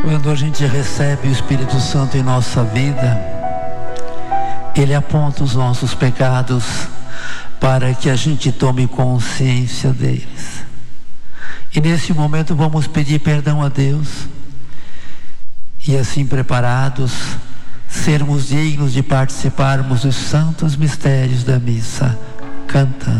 Quando a gente recebe o Espírito Santo em nossa vida, Ele aponta os nossos pecados para que a gente tome consciência deles. E nesse momento vamos pedir perdão a Deus e assim preparados, sermos dignos de participarmos dos santos mistérios da missa, cantando.